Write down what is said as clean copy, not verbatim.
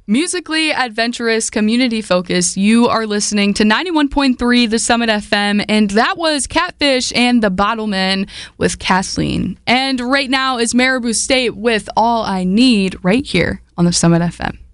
Musically adventurous, community focused. You are listening to 91.3 The Summit FM, and that was Catfish and the Bottlemen with Kathleen. And right now is Marabou State with All I Need right here on The Summit FM.